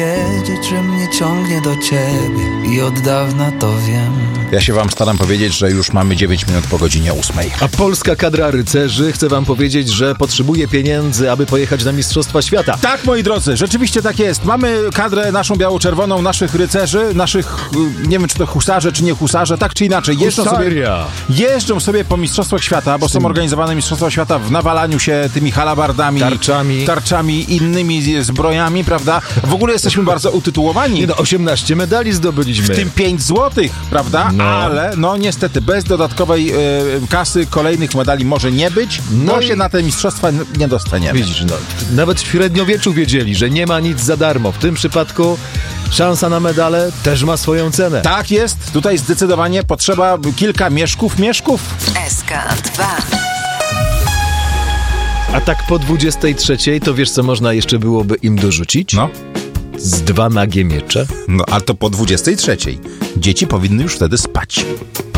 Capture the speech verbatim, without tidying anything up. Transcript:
Wiedzieć, że mnie ciągnie do ciebie i od dawna to wiem. Ja się wam staram powiedzieć, że już mamy dziewięć minut po godzinie ósmej. A polska kadra rycerzy chce wam powiedzieć, że potrzebuje pieniędzy, aby pojechać na Mistrzostwa Świata. Tak, moi drodzy, rzeczywiście tak jest. Mamy kadrę naszą biało-czerwoną, naszych rycerzy, naszych, nie wiem czy to husarze, czy nie husarze, tak czy inaczej. Jeżdżą sobie, jeżdżą sobie po Mistrzostwach Świata, bo są organizowane Mistrzostwa Świata w nawalaniu się tymi halabardami, tarczami, tarczami innymi zbrojami, prawda? W ogóle jesteśmy bardzo utytułowani. Nie no, osiemnaście medali zdobyliśmy. W tym pięć złotych, prawda? No. Ale no niestety bez dodatkowej y, kasy kolejnych medali może nie być, no bo i... się na te mistrzostwa nie dostaniemy. Widzisz, no, nawet w średniowieczu wiedzieli, że nie ma nic za darmo. W tym przypadku szansa na medale też ma swoją cenę. Tak jest, tutaj zdecydowanie potrzeba kilka mieszków, mieszków. S K dwa. A tak po dwudziestej trzeciej to wiesz, co można jeszcze byłoby im dorzucić? No. Z dwa nagie miecze. No, a to po dwudziestej trzeciej. Dzieci powinny już wtedy spać.